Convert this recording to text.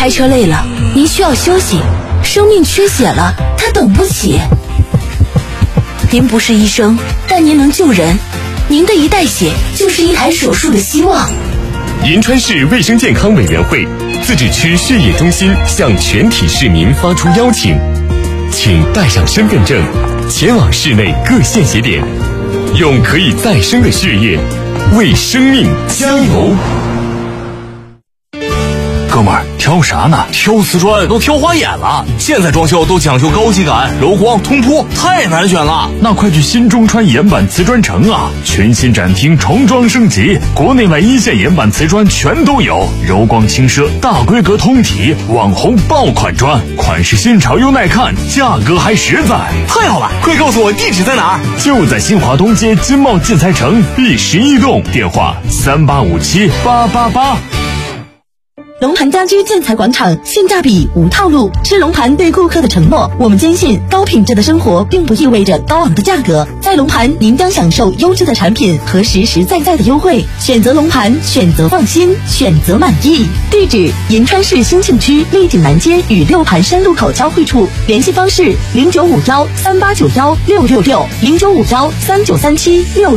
开车累了，您需要休息；生命缺血了，它等不起。您不是医生，但您能救人。您的一袋血就是一台手术的希望。 银川市卫生健康委员会自治区血液中心向全体市民发出邀请，请带上身份证，前往市内各献血点，用可以再生的血液为生命加油。 哥们儿，挑啥呢？挑瓷砖都挑花眼了，现在装修都讲究高级感、柔光、通铺，太难选了。 那快去新中川岩板瓷砖城啊！全新展厅重装升级，国内外一线岩板瓷砖全都有，柔光轻奢，大规格通体，网红爆款砖，款式新潮又耐看，价格还实在。 太好了，快告诉我地址在哪儿？ 就在新华东街金茂建材城第11栋，电话38578888。 龙盘家居建材广场，性价比无套路，是龙盘对顾客的承诺。我们坚信，高品质的生活并不意味着高昂的价格。在龙盘，您将享受优质的产品和实实在在的优惠。选择龙盘，选择放心，选择满意。地址：银川市兴庆区丽景南街与六盘山路口交汇处。联系方式：095138916669，0951393766。